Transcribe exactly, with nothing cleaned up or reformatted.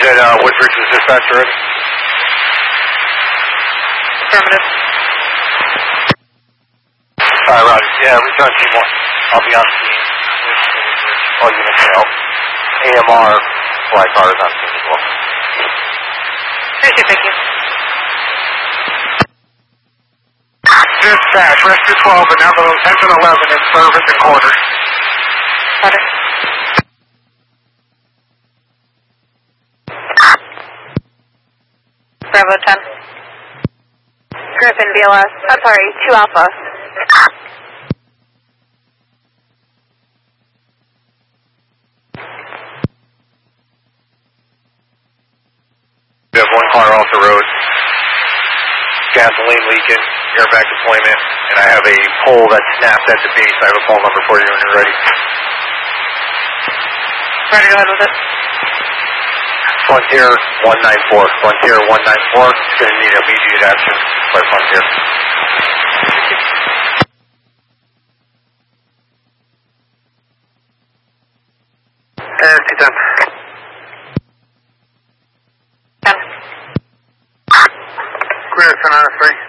it uh, Woodbridge's dispatcher? Affirmative. Alright, Roger. Yeah, return team one. I'll be on scene. All units help. A M R flight car is on scene as well. Appreciate, thank you. Dispatch, Rescue twelve and engine eleven in service and quarters. Roger. Bravo ten. Griffin, B L S. I'm sorry, two Alpha. We have one car off the road. Gasoline leaking, airbag deployment, and I have a pole that snapped at the base. I have a pole number for you when you're ready. Ready, go ahead with it. Frontier one nine four. Frontier one nine four. It's going to need immediate action by Frontier. Air two ten. ten. Clear, ten out of three.